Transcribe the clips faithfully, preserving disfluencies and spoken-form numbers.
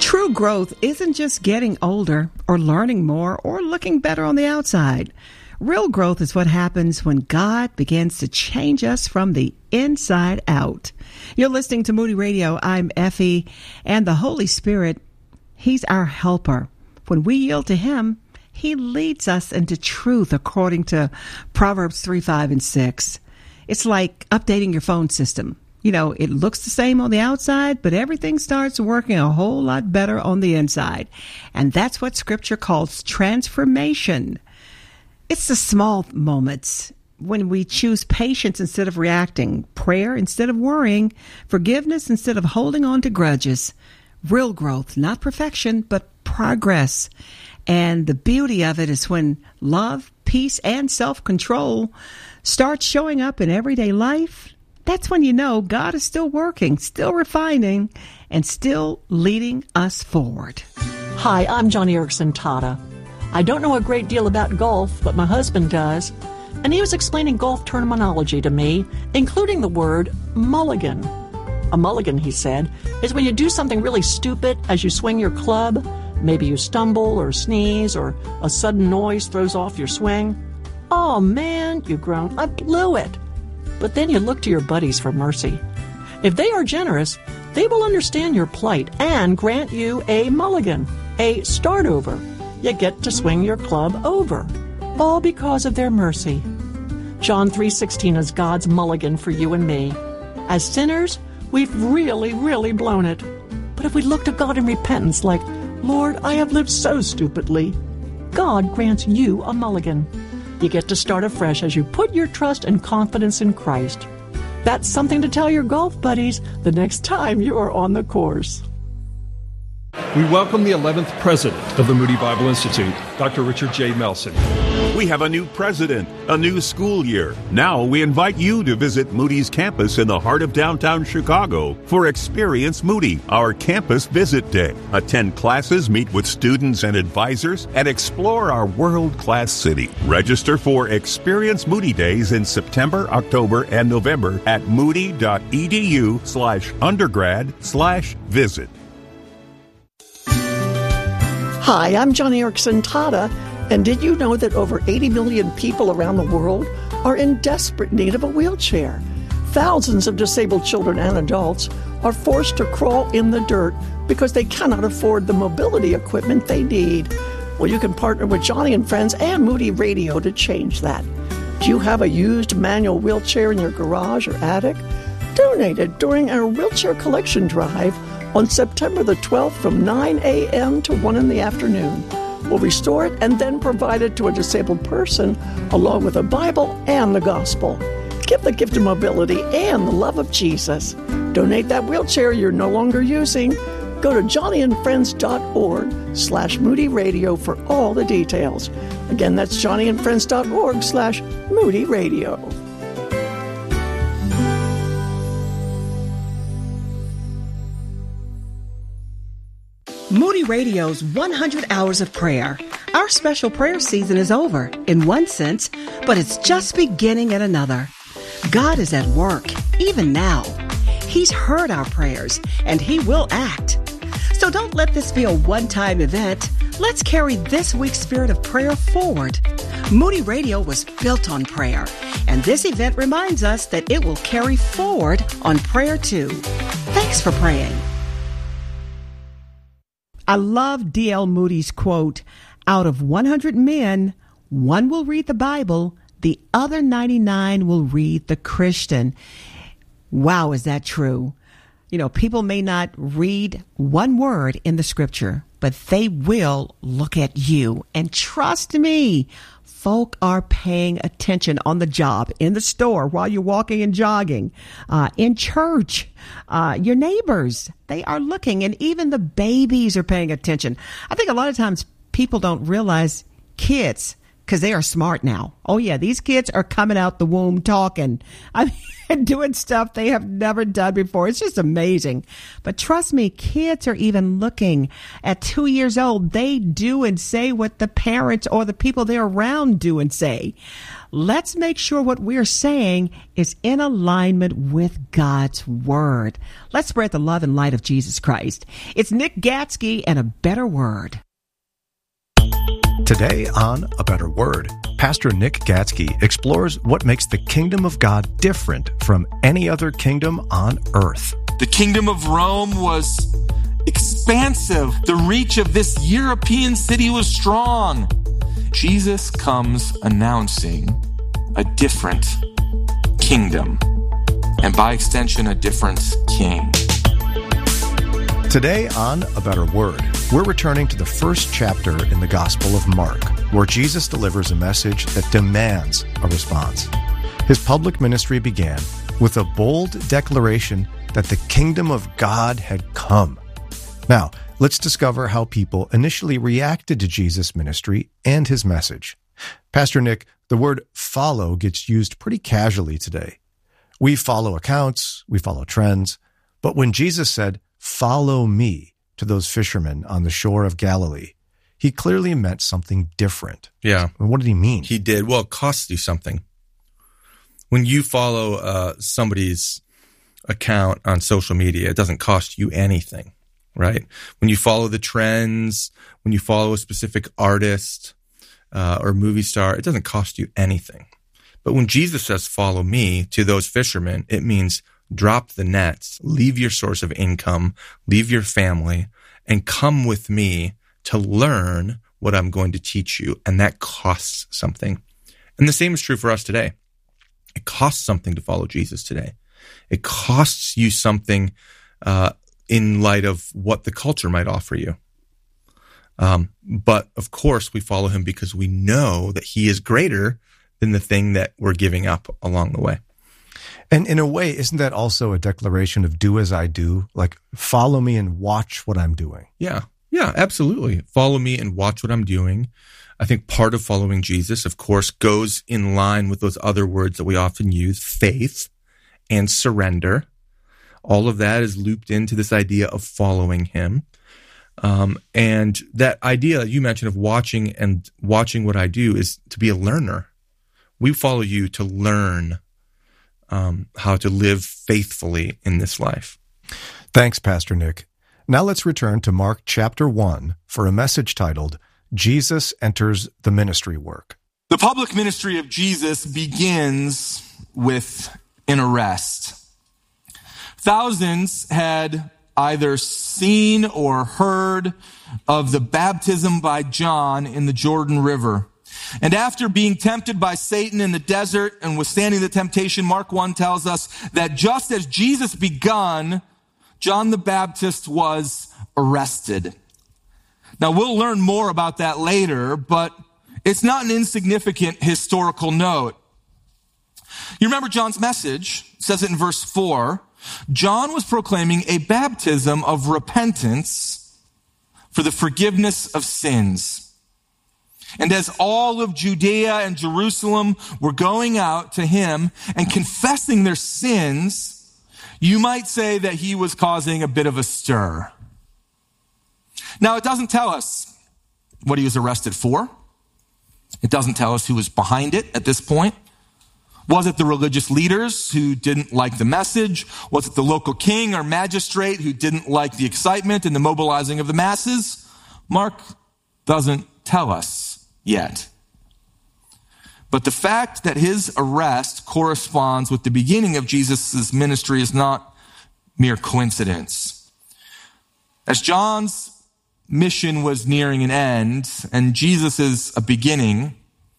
True growth isn't just getting older or learning more or looking better on the outside. Real growth is what happens when God begins to change us from the inside out. You're listening to Moody Radio. I'm Effie, and the Holy Spirit, He's our helper. When we yield to Him, He leads us into truth according to Proverbs three, five, and six. It's like updating your phone system. You know, it looks the same on the outside, but everything starts working a whole lot better on the inside. And that's what Scripture calls transformation. It's the small moments when we choose patience instead of reacting, prayer instead of worrying, forgiveness instead of holding on to grudges. Real growth, not perfection, but progress. And the beauty of it is when love, peace, and self-control start showing up in everyday life. That's when you know God is still working, still refining, and still leading us forward. Hi, I'm Joni Eareckson Tada. I don't know a great deal about golf, but my husband does. And he was explaining golf terminology to me, including the word mulligan. A mulligan, he said, is when you do something really stupid as you swing your club. Maybe you stumble or sneeze or a sudden noise throws off your swing. Oh man, you groan, I blew it. But then you look to your buddies for mercy. If they are generous, they will understand your plight and grant you a mulligan, a start over. You get to swing your club over, all because of their mercy. John three sixteen is God's mulligan for you and me. As sinners, we've really, really blown it. But if we look to God in repentance like, Lord, I have lived so stupidly, God grants you a mulligan. You get to start afresh as you put your trust and confidence in Christ. That's something to tell your golf buddies the next time you are on the course. We welcome the eleventh president of the Moody Bible Institute, Doctor Richard J. Melson. We have a new president, a new school year. Now we invite you to visit Moody's campus in the heart of downtown Chicago for Experience Moody, our campus visit day. Attend classes, meet with students and advisors, and explore our world-class city. Register for Experience Moody Days in September, October, and November at moody.edu slash undergrad slash visit. Hi, I'm Joni Eareckson Tada, and did you know that over eighty million people around the world are in desperate need of a wheelchair? Thousands of disabled children and adults are forced to crawl in the dirt because they cannot afford the mobility equipment they need. Well, you can partner with Joni and Friends and Moody Radio to change that. Do you have a used manual wheelchair in your garage or attic? Donate it during our wheelchair collection drive on September the twelfth from nine a.m. to one in the afternoon. We'll restore it and then provide it to a disabled person along with a Bible and the gospel. Give the gift of mobility and the love of Jesus. Donate that wheelchair you're no longer using. Go to johnnyandfriends.org slash Moody Radio for all the details. Again, that's johnnyandfriends.org slash Moody Radio. Moody Radio's one hundred Hours of Prayer. Our special prayer season is over, in one sense, but it's just beginning in another. God is at work, even now. He's heard our prayers, and He will act. So don't let this be a one-time event. Let's carry this week's spirit of prayer forward. Moody Radio was built on prayer, and this event reminds us that it will carry forward on prayer too. Thanks for praying. I love D L Moody's quote, out of one hundred men, one will read the Bible, the other ninety-nine will read the Christian. Wow, is that true? You know, people may not read one word in the scripture, but they will look at you. And trust me, folk are paying attention on the job, in the store, while you're walking and jogging, uh, in church, uh, your neighbors, they are looking, and even the babies are paying attention. I think a lot of times people don't realize kids, because they are smart now. Oh yeah, these kids are coming out the womb talking. I mean, doing stuff they have never done before. It's just amazing. But trust me, kids are even looking at two years old. They do and say what the parents or the people they're around do and say. Let's make sure what we're saying is in alignment with God's Word. Let's spread the love and light of Jesus Christ. It's Nick Gatsky and A Better Word. Today on A Better Word, Pastor Nick Gatsky explores what makes the kingdom of God different from any other kingdom on earth. The kingdom of Rome was expansive. The reach of this European city was strong. Jesus comes announcing a different kingdom, and by extension, a different king. Today on A Better Word, we're returning to the first chapter in the Gospel of Mark, where Jesus delivers a message that demands a response. His public ministry began with a bold declaration that the kingdom of God had come. Now, let's discover how people initially reacted to Jesus' ministry and his message. Pastor Nick, the word follow gets used pretty casually today. We follow accounts, we follow trends, but when Jesus said, "Follow me," to those fishermen on the shore of Galilee, he clearly meant something different. Yeah. What did he mean? He did. Well, it costs you something. When you follow uh, somebody's account on social media, it doesn't cost you anything, right? When you follow the trends, when you follow a specific artist uh, or movie star, it doesn't cost you anything. But when Jesus says, "Follow me," to those fishermen, it means drop the nets, leave your source of income, leave your family, and come with me to learn what I'm going to teach you. And that costs something. And the same is true for us today. It costs something to follow Jesus today. It costs you something uh, in light of what the culture might offer you. Um, but of course, we follow him because we know that he is greater than the thing that we're giving up along the way. And in a way, isn't that also a declaration of do as I do? Like, follow me and watch what I'm doing. Yeah, yeah, absolutely. Follow me and watch what I'm doing. I think part of following Jesus, of course, goes in line with those other words that we often use, faith and surrender. All of that is looped into this idea of following him. Um, and that idea that you mentioned of watching and watching what I do is to be a learner. We follow you to learn um, how to live faithfully in this life. Thanks, Pastor Nick. Now let's return to Mark chapter one for a message titled, Jesus Enters the Ministry Work. The public ministry of Jesus begins with an arrest. Thousands had either seen or heard of the baptism by John in the Jordan River. And after being tempted by Satan in the desert and withstanding the temptation, Mark one tells us that just as Jesus begun, John the Baptist was arrested. Now, we'll learn more about that later, but it's not an insignificant historical note. You remember John's message? It says it in verse four. John was proclaiming a baptism of repentance for the forgiveness of sins. And as all of Judea and Jerusalem were going out to him and confessing their sins, you might say that he was causing a bit of a stir. Now, it doesn't tell us what he was arrested for. It doesn't tell us who was behind it at this point. Was it the religious leaders who didn't like the message? Was it the local king or magistrate who didn't like the excitement and the mobilizing of the masses? Mark doesn't tell us yet. But the fact that his arrest corresponds with the beginning of Jesus' ministry is not mere coincidence. As John's mission was nearing an end and Jesus is a beginning,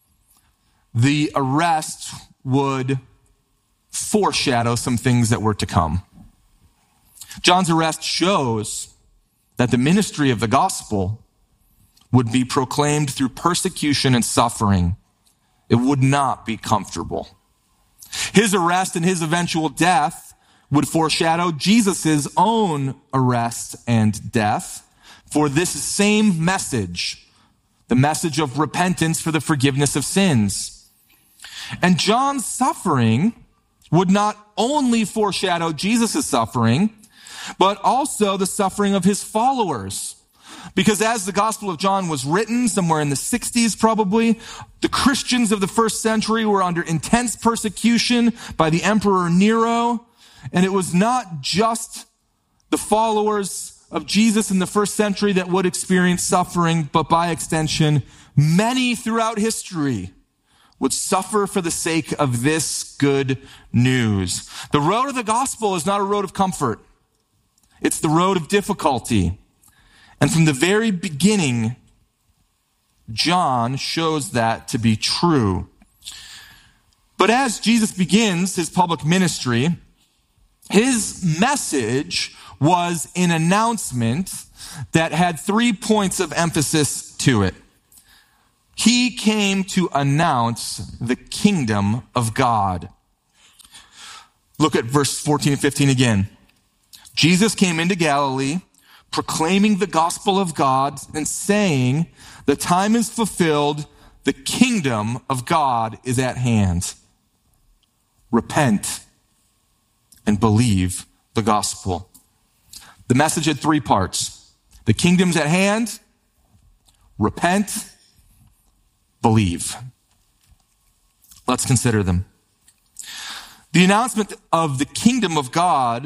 the arrest would foreshadow some things that were to come. John's arrest shows that the ministry of the gospel would be proclaimed through persecution and suffering. It would not be comfortable. His arrest and his eventual death would foreshadow Jesus' own arrest and death for this same message, the message of repentance for the forgiveness of sins. And John's suffering would not only foreshadow Jesus' suffering, but also the suffering of his followers. Because as the Gospel of John was written, somewhere in the sixties probably, the Christians of the first century were under intense persecution by the Emperor Nero. And it was not just the followers of Jesus in the first century that would experience suffering, but by extension, many throughout history would suffer for the sake of this good news. The road of the gospel is not a road of comfort. It's the road of difficulty. And from the very beginning, John shows that to be true. But as Jesus begins his public ministry, his message was an announcement that had three points of emphasis to it. He came to announce the kingdom of God. Look at verse fourteen and fifteen again. Jesus came into Galilee, proclaiming the gospel of God and saying, the time is fulfilled, the kingdom of God is at hand. Repent and believe the gospel. The message had three parts. The kingdom's at hand, repent, believe. Let's consider them. The announcement of the kingdom of God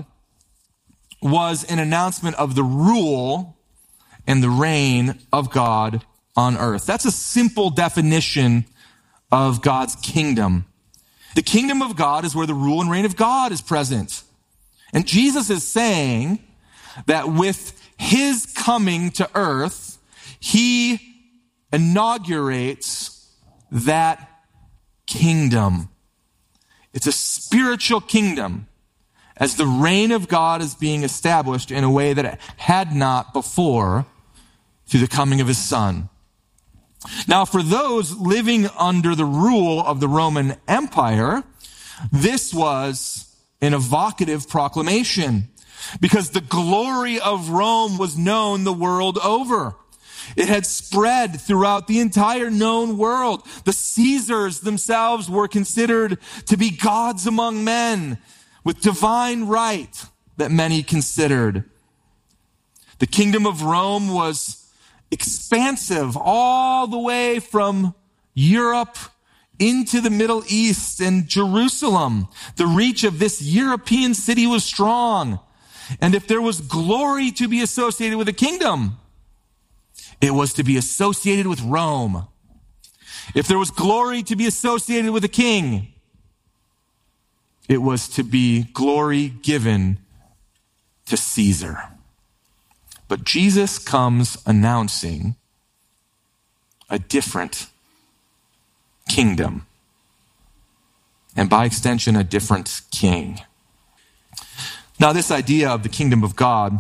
was an announcement of the rule and the reign of God on earth. That's a simple definition of God's kingdom. The kingdom of God is where the rule and reign of God is present. And Jesus is saying that with his coming to earth, he inaugurates that kingdom. It's a spiritual kingdom as the reign of God is being established in a way that it had not before through the coming of his Son. Now, for those living under the rule of the Roman Empire, this was an evocative proclamation because the glory of Rome was known the world over. It had spread throughout the entire known world. The Caesars themselves were considered to be gods among men with divine right that many considered. The kingdom of Rome was expansive all the way from Europe into the Middle East and Jerusalem. The reach of this European city was strong. And if there was glory to be associated with a kingdom, it was to be associated with Rome. If there was glory to be associated with a king, it was to be glory given to Caesar. But Jesus comes announcing a different kingdom, and by extension, a different king. Now, this idea of the kingdom of God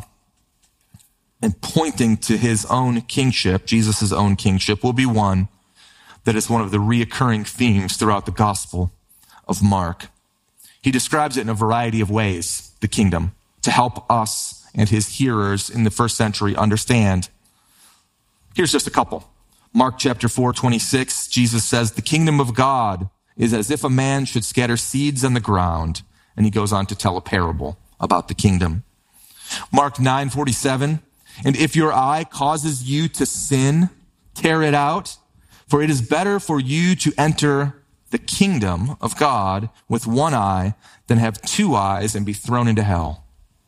and pointing to his own kingship, Jesus' own kingship, will be one that is one of the reoccurring themes throughout the Gospel of Mark. He describes it in a variety of ways, the kingdom, to help us and his hearers in the first century understand. Here's just a couple. Mark chapter four, twenty-six, Jesus says, the kingdom of God is as if a man should scatter seeds on the ground. And he goes on to tell a parable about the kingdom. Mark nine, forty-seven, and if your eye causes you to sin, tear it out, for it is better for you to enter the kingdom of God with one eye than have two eyes and be thrown into hell.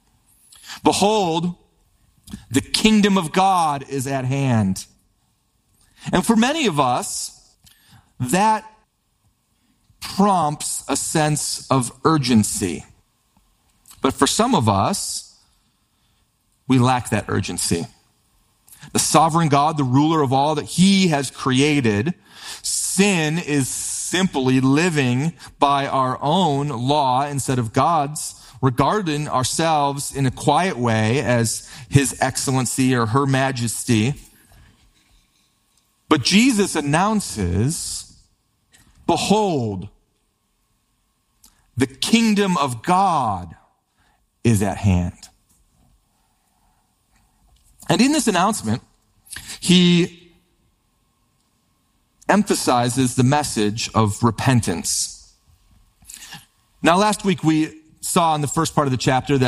Behold, the kingdom of God is at hand. And for many of us, that prompts a sense of urgency. But for some of us, we lack that urgency. The sovereign God, the ruler of all that he has created, sin is simply living by our own law instead of God's, regarding ourselves in a quiet way as his excellency or her majesty. But Jesus announces, behold, the kingdom of God is at hand. And in this announcement, he emphasizes the message of repentance. Now, last week we saw in the first part of the chapter that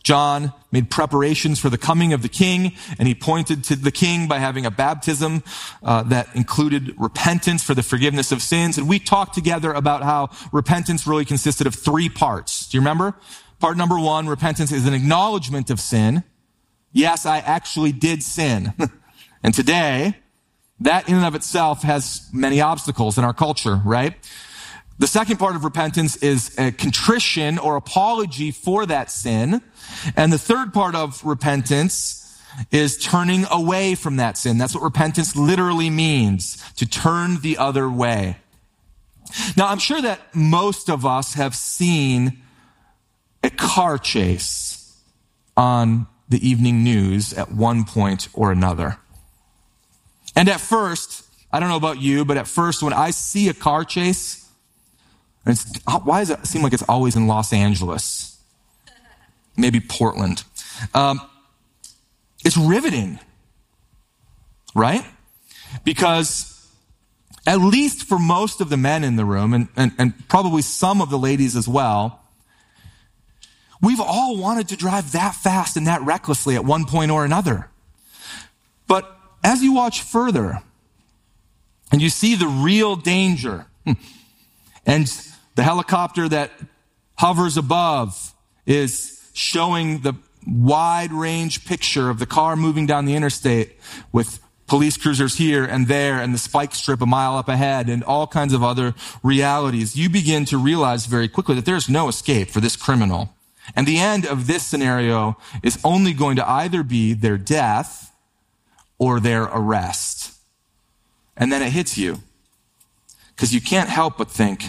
John made preparations for the coming of the king, and he pointed to the king by having a baptism uh, that included repentance for the forgiveness of sins. And we talked together about how repentance really consisted of three parts. Do you remember? Part number one, repentance is an acknowledgement of sin. Yes, I actually did sin. And today, that in and of itself has many obstacles in our culture, right? The second part of repentance is a contrition or apology for that sin. And the third part of repentance is turning away from that sin. That's what repentance literally means, to turn the other way. Now, I'm sure that most of us have seen a car chase on the evening news at one point or another. And at first, I don't know about you, but at first when I see a car chase, and it's, why does it seem like it's always in Los Angeles? Maybe Portland. Um, it's riveting, right? Because at least for most of the men in the room, and, and, and probably some of the ladies as well, we've all wanted to drive that fast and that recklessly at one point or another. But as you watch further and you see the real danger, and the helicopter that hovers above is showing the wide range picture of the car moving down the interstate with police cruisers here and there and the spike strip a mile up ahead and all kinds of other realities, you begin to realize very quickly that there's no escape for this criminal. And the end of this scenario is only going to either be their death or their arrest. And then it hits you, because you can't help but think,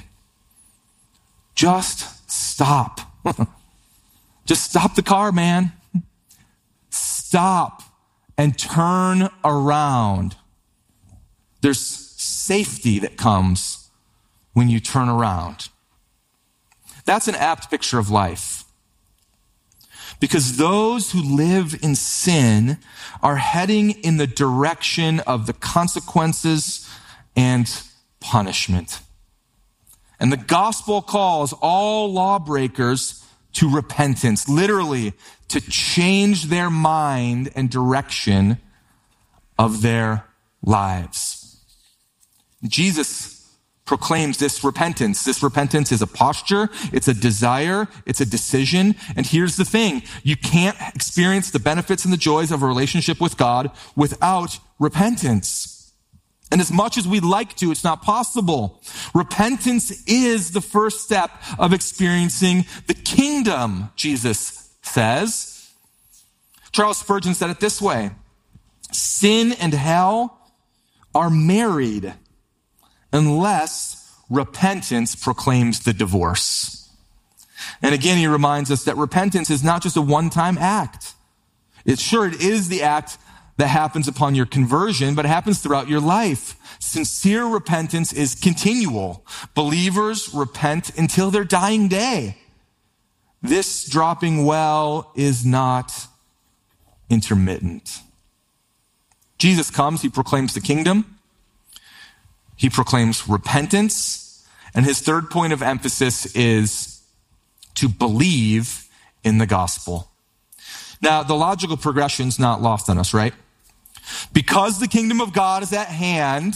just stop. Just stop the car, man. Stop and turn around. There's safety that comes when you turn around. That's an apt picture of life. Because those who live in sin are heading in the direction of the consequences and punishment. And the gospel calls all lawbreakers to repentance, literally to change their mind and direction of their lives. Jesus proclaims this repentance. This repentance is a posture, it's a desire, it's a decision. And here's the thing, you can't experience the benefits and the joys of a relationship with God without repentance. And as much as we'd like to, it's not possible. Repentance is the first step of experiencing the kingdom, Jesus says. Charles Spurgeon said it this way: sin and hell are married unless repentance proclaims the divorce. And again, he reminds us that repentance is not just a one-time act. It's sure it is the act that happens upon your conversion, but it happens throughout your life. Sincere repentance is continual. Believers repent until their dying day. This dropping well is not intermittent. Jesus comes, he proclaims the kingdom. He proclaims repentance. And his third point of emphasis is to believe in the gospel. Now, the logical progression's not lost on us, right? Because the kingdom of God is at hand,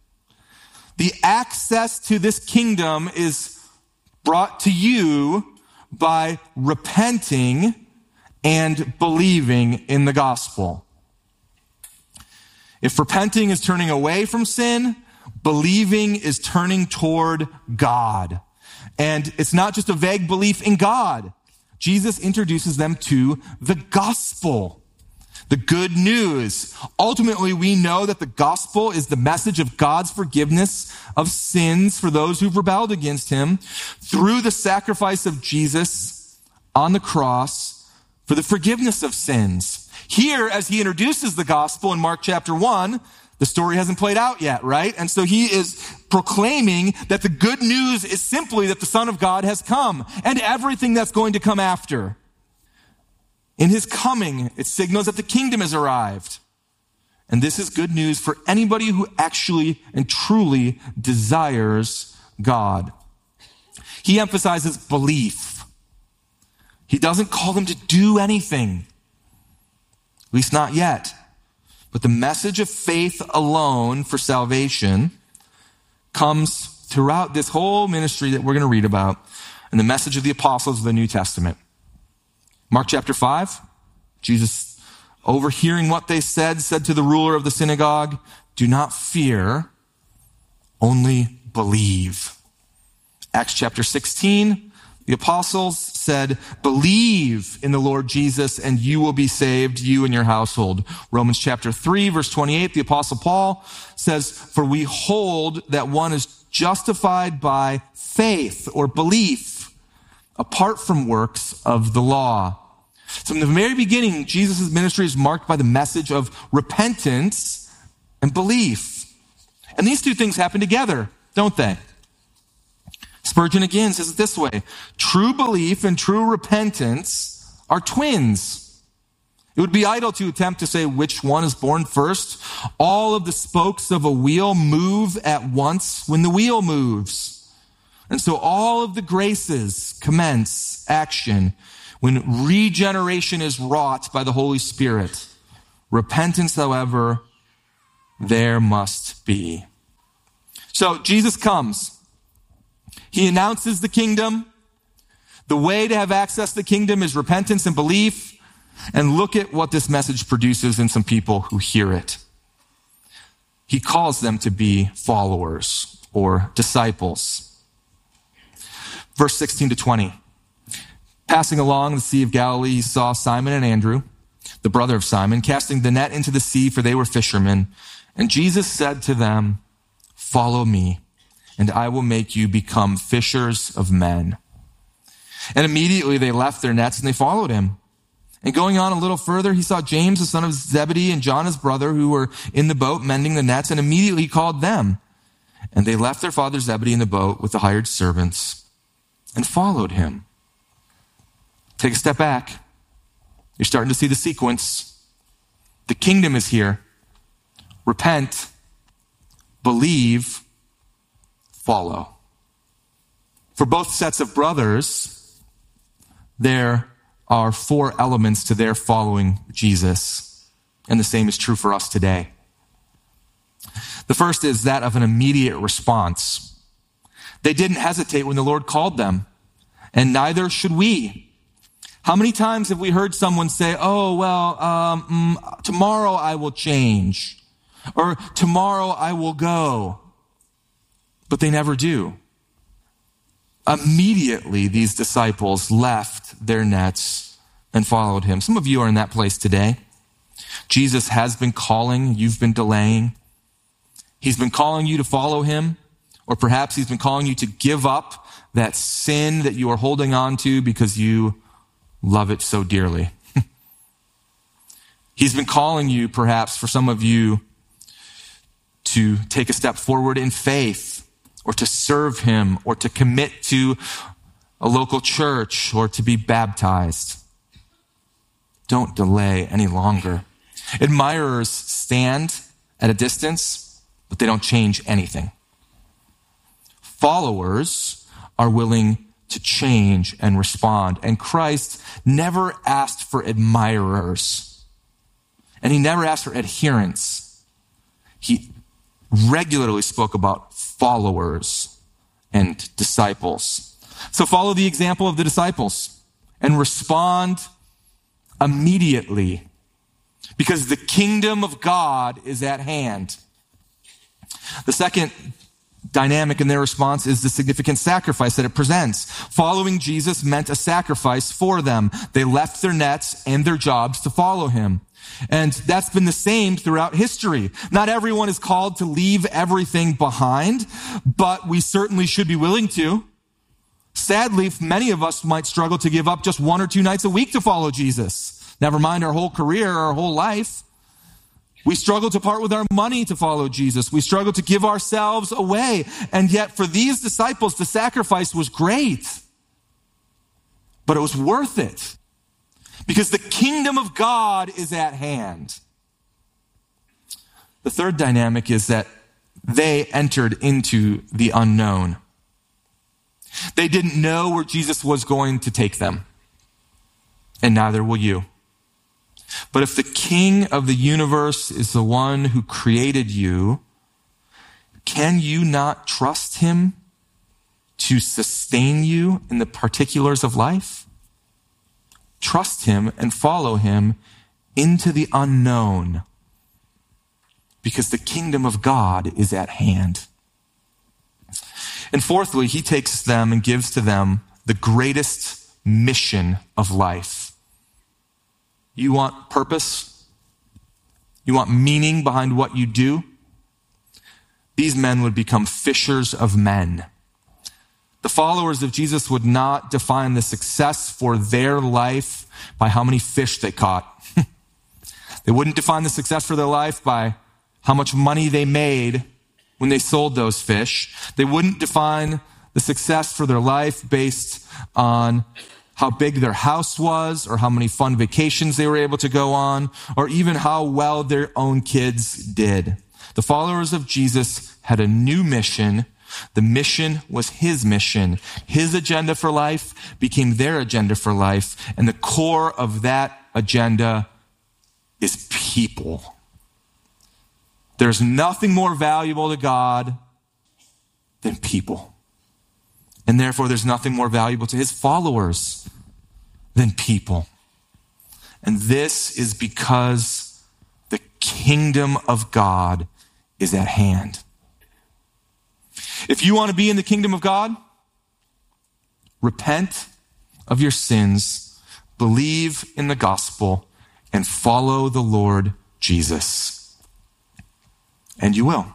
the access to this kingdom is brought to you by repenting and believing in the gospel. If repenting is turning away from sin, believing is turning toward God. And it's not just a vague belief in God. Jesus introduces them to the gospel, the good news. Ultimately, we know that the gospel is the message of God's forgiveness of sins for those who've rebelled against him through the sacrifice of Jesus on the cross for the forgiveness of sins. Here, as he introduces the gospel in Mark chapter one, the story hasn't played out yet, right? And so he is proclaiming that the good news is simply that the Son of God has come and everything that's going to come after. In his coming, it signals that the kingdom has arrived. And this is good news for anybody who actually and truly desires God. He emphasizes belief. He doesn't call them to do anything, at least not yet. But the message of faith alone for salvation comes throughout this whole ministry that we're going to read about, and the message of the apostles of the New Testament. Mark chapter five, Jesus, overhearing what they said, said to the ruler of the synagogue, "Do not fear, only believe." Acts chapter sixteen, the apostles said, "Believe in the Lord Jesus and you will be saved, you and your household." Romans chapter three, verse twenty-eight, the apostle Paul says, "For we hold that one is justified by faith or belief apart from works of the law." So from the very beginning, Jesus' ministry is marked by the message of repentance and belief. And these two things happen together, don't they? Spurgeon again says it this way: true belief and true repentance are twins. It would be idle to attempt to say which one is born first. All of the spokes of a wheel move at once when the wheel moves. And so all of the graces commence action when regeneration is wrought by the Holy Spirit. Repentance, however, there must be. So Jesus comes. He announces the kingdom. The way to have access to the kingdom is repentance and belief. And look at what this message produces in some people who hear it. He calls them to be followers or disciples. Verse sixteen to twenty. Passing along the Sea of Galilee, he saw Simon and Andrew, the brother of Simon, casting the net into the sea, for they were fishermen. And Jesus said to them, "Follow me, and I will make you become fishers of men." And immediately they left their nets and they followed him. And going on a little further, he saw James, the son of Zebedee, and John, his brother, who were in the boat mending the nets, and immediately he called them. And they left their father Zebedee in the boat with the hired servants and followed him. Take a step back. You're starting to see the sequence. The kingdom is here. Repent, believe, follow. For both sets of brothers, there are four elements to their following Jesus. And the same is true for us today. The first is that of an immediate response. They didn't hesitate when the Lord called them, and neither should we. How many times have we heard someone say, "Oh, well, um, mm, tomorrow I will change," or "tomorrow I will go," but they never do. Immediately, these disciples left their nets and followed him. Some of you are in that place today. Jesus has been calling, you've been delaying. He's been calling you to follow him, or perhaps he's been calling you to give up that sin that you are holding on to because you love it so dearly. He's been calling you, perhaps, for some of you, to take a step forward in faith, or to serve him, or to commit to a local church, or to be baptized. Don't delay any longer. Admirers stand at a distance, but they don't change anything. Followers are willing to change and respond. And Christ never asked for admirers. And he never asked for adherents. He regularly spoke about followers and disciples. So follow the example of the disciples and respond immediately, because the kingdom of God is at hand. The second dynamic in their response is the significant sacrifice that it presents. Following Jesus meant a sacrifice for them. They left their nets and their jobs to follow him. And that's been the same throughout history. Not everyone is called to leave everything behind, but we certainly should be willing to. Sadly, many of us might struggle to give up just one or two nights a week to follow Jesus. Never mind our whole career, our whole life. We struggle to part with our money to follow Jesus. We struggle to give ourselves away. And yet for these disciples, the sacrifice was great. But it was worth it. Because the kingdom of God is at hand. The third dynamic is that they entered into the unknown. They didn't know where Jesus was going to take them. and neither will you. But if the King of the universe is the one who created you, can you not trust him to sustain you in the particulars of life? Trust him and follow him into the unknown, because the kingdom of God is at hand. And fourthly, he takes them and gives to them the greatest mission of life. You want purpose? You want meaning behind what you do? These men would become fishers of men. The followers of Jesus would not define the success for their life by how many fish they caught. They wouldn't define the success for their life by how much money they made when they sold those fish. They wouldn't define the success for their life based on how big their house was or how many fun vacations they were able to go on or even how well their own kids did. The followers of Jesus had a new mission. The mission was his mission. His agenda for life became their agenda for life. And the core of that agenda is people. There's nothing more valuable to God than people. And therefore, there's nothing more valuable to his followers than people. And this is because the kingdom of God is at hand. If you want to be in the kingdom of God, repent of your sins, believe in the gospel, and follow the Lord Jesus. And you will.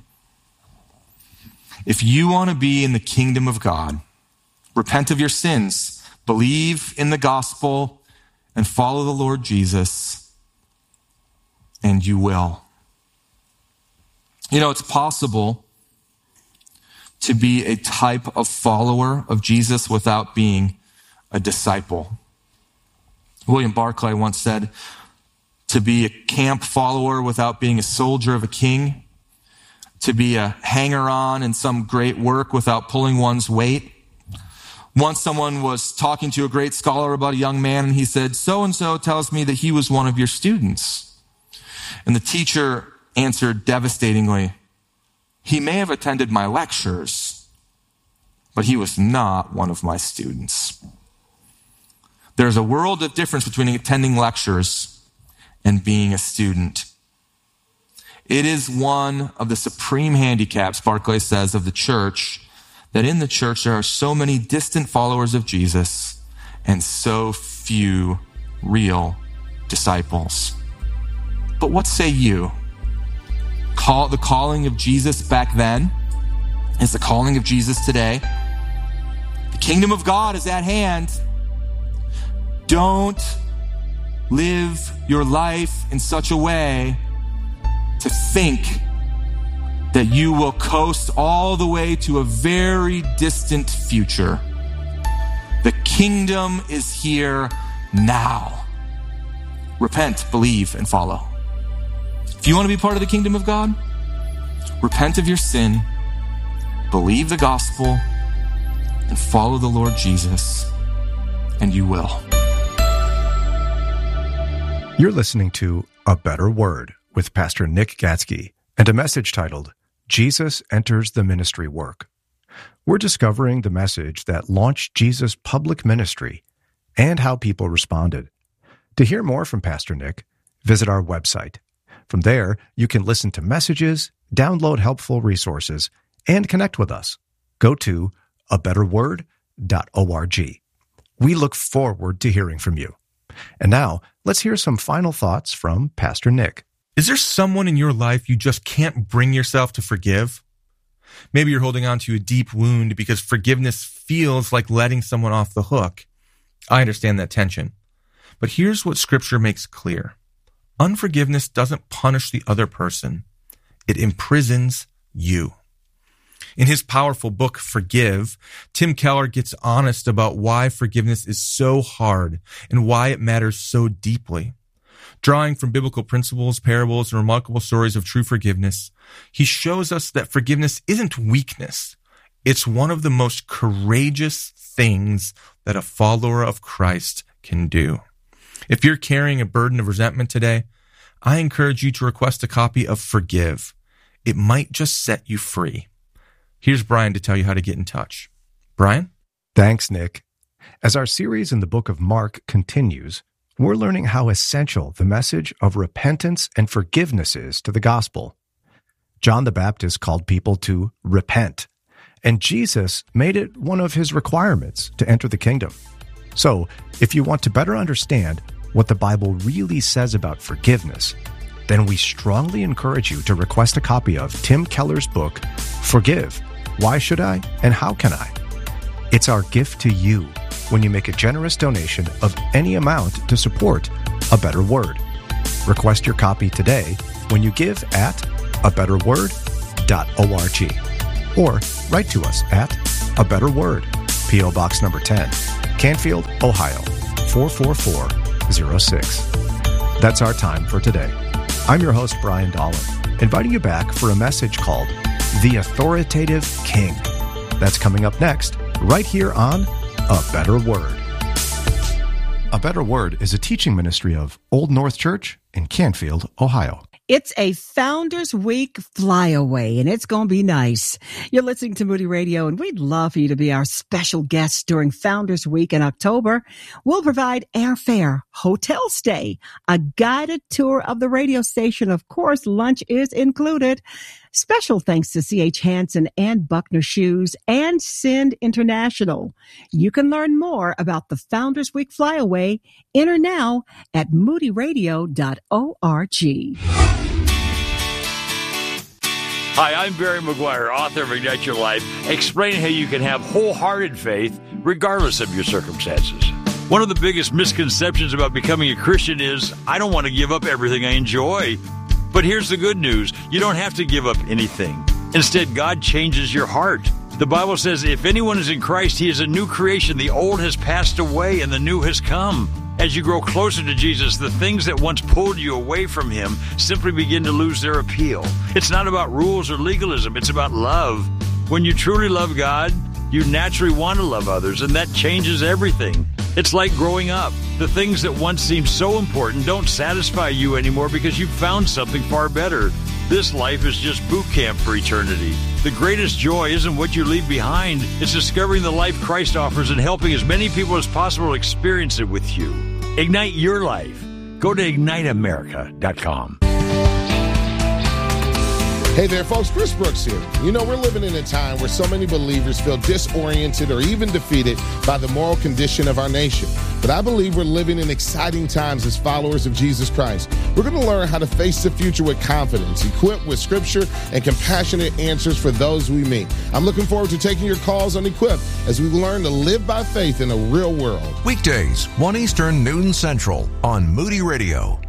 If you want to be in the kingdom of God, repent of your sins, believe in the gospel, and follow the Lord Jesus, and you will. You know, it's possible to be a type of follower of Jesus without being a disciple. William Barclay once said, to be a camp follower without being a soldier of a king, to be a hanger-on in some great work without pulling one's weight. Once someone was talking to a great scholar about a young man, and he said, so-and-so tells me that he was one of your students. And the teacher answered devastatingly, he may have attended my lectures, but he was not one of my students. There's a world of difference between attending lectures and being a student. It is one of the supreme handicaps, Barclay says, of the church, that in the church there are so many distant followers of Jesus and so few real disciples. But what say you? Call, the calling of Jesus back then is the calling of Jesus today. The kingdom of God is at hand. Don't live your life in such a way to think that you will coast all the way to a very distant future. The kingdom is here now. Repent, believe, and follow. If you want to be part of the kingdom of God, repent of your sin, believe the gospel, and follow the Lord Jesus, and you will. You're listening to A Better Word with Pastor Nick Gatsky and a message titled, Jesus Enters the Ministry Work. We're discovering the message that launched Jesus' public ministry and how people responded. To hear more from Pastor Nick, visit our website. From there, you can listen to messages, download helpful resources, and connect with us. Go to a better word dot org. We look forward to hearing from you. And now, let's hear some final thoughts from Pastor Nick. Is there someone in your life you just can't bring yourself to forgive? Maybe you're holding on to a deep wound because forgiveness feels like letting someone off the hook. I understand that tension. But here's what Scripture makes clear. Unforgiveness doesn't punish the other person. It imprisons you. In his powerful book, Forgive, Tim Keller gets honest about why forgiveness is so hard and why it matters so deeply. Drawing from biblical principles, parables, and remarkable stories of true forgiveness, he shows us that forgiveness isn't weakness. It's one of the most courageous things that a follower of Christ can do. If you're carrying a burden of resentment today, I encourage you to request a copy of Forgive. It might just set you free. Here's Brian to tell you how to get in touch. Brian? Thanks, Nick. As our series in the book of Mark continues, we're learning how essential the message of repentance and forgiveness is to the gospel. John the Baptist called people to repent, and Jesus made it one of his requirements to enter the kingdom. So, if you want to better understand what the Bible really says about forgiveness, then we strongly encourage you to request a copy of Tim Keller's book, Forgive, Why Should I and How Can I? It's our gift to you when you make a generous donation of any amount to support A Better Word. Request your copy today when you give at a better word dot org or write to us at A Better Word, P O. Box number ten, Canfield, Ohio, four four four zero six. That's our time for today. I'm your host, Brian Dolan, inviting you back for a message called The Authoritative King. That's coming up next, right here on A Better Word. A Better Word is a teaching ministry of Old North Church in Canfield, Ohio. It's a Founders Week flyaway, and it's going to be nice. You're listening to Moody Radio, and we'd love for you to be our special guest during Founders Week in October. We'll provide airfare, hotel stay, a guided tour of the radio station. Of course, lunch is included. Special thanks to C H. Hansen and Buckner Shoes and Send International. You can learn more about the Founders Week flyaway. Enter now at moody radio dot org. Hi, I'm Barry McGuire, author of Ignite Your Life, explaining how you can have wholehearted faith regardless of your circumstances. One of the biggest misconceptions about becoming a Christian is, I don't want to give up everything I enjoy. But here's the good news. You don't have to give up anything. Instead, God changes your heart. The Bible says, if anyone is in Christ, he is a new creation. The old has passed away and the new has come. As you grow closer to Jesus, the things that once pulled you away from him simply begin to lose their appeal. It's not about rules or legalism. It's about love. When you truly love God, you naturally want to love others, and that changes everything. It's like growing up. The things that once seemed so important don't satisfy you anymore because you've found something far better. This life is just boot camp for eternity. The greatest joy isn't what you leave behind. It's discovering the life Christ offers and helping as many people as possible experience it with you. Ignite your life. Go to ignite america dot com. Hey there, folks. Chris Brooks here. You know, we're living in a time where so many believers feel disoriented or even defeated by the moral condition of our nation. But I believe we're living in exciting times as followers of Jesus Christ. We're going to learn how to face the future with confidence, equipped with scripture and compassionate answers for those we meet. I'm looking forward to taking your calls on Equip as we learn to live by faith in a real world. Weekdays, one Eastern, noon Central on Moody Radio.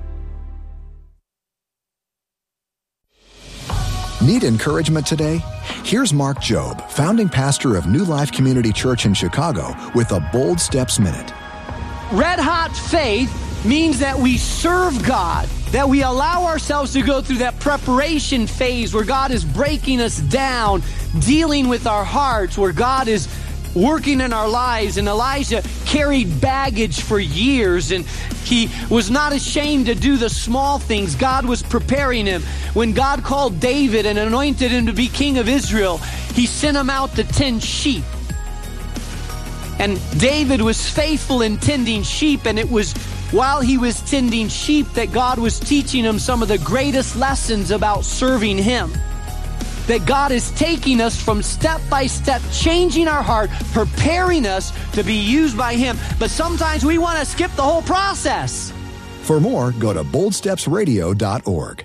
Need encouragement today? Here's Mark Jobe, founding pastor of New Life Community Church in Chicago, with a Bold Steps Minute. Red hot faith means that we serve God, that we allow ourselves to go through that preparation phase where God is breaking us down, dealing with our hearts, where God is working in our lives. And Elijah carried baggage for years, and he was not ashamed to do the small things. God was preparing him. When God called David and anointed him to be king of Israel, he sent him out to tend sheep. And David was faithful in tending sheep, and it was while he was tending sheep that God was teaching him some of the greatest lessons about serving him. That God is taking us from step by step, changing our heart, preparing us to be used by him. But sometimes we want to skip the whole process. For more, go to bold steps radio dot org.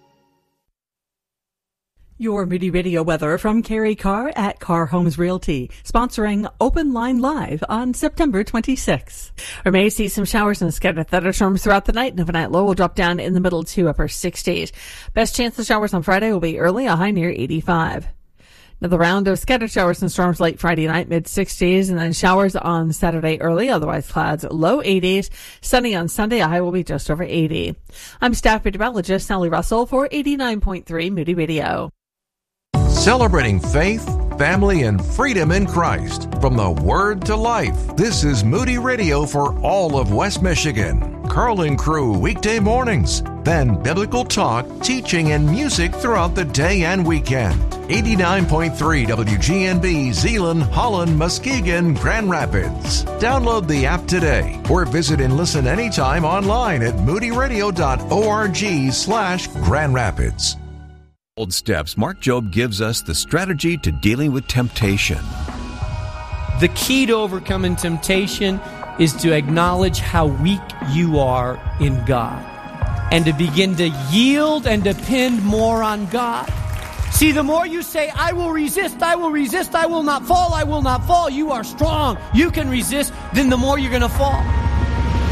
Your Moody Radio weather from Carrie Carr at Carr Homes Realty, sponsoring Open Line Live on September twenty-sixth. We may see some showers and scattered thunderstorms throughout the night, and overnight low will drop down in the middle to upper sixties. Best chance of showers on Friday will be early, a high near eighty-five. Another round of scattered showers and storms late Friday night, mid sixties, and then showers on Saturday early, otherwise clouds, low eighties. Sunny on Sunday, a high will be just over eighty. I'm staff meteorologist Sally Russell for eighty-nine point three Moody Radio. Celebrating faith, family, and freedom in Christ. From the Word to Life, this is Moody Radio for all of West Michigan. Carl and Crew weekday mornings, then biblical talk, teaching, and music throughout the day and weekend. eighty-nine point three W G N B, Zeeland, Holland, Muskegon, Grand Rapids. Download the app today or visit and listen anytime online at moodyradio.org slash Grand Rapids. Old Steps, Mark Jobe gives us the strategy to dealing with temptation. The key to overcoming temptation is to acknowledge how weak you are in God and to begin to yield and depend more on God. See, the more you say, I will resist, I will resist, I will not fall, I will not fall, you are strong, you can resist, then the more you're going to fall.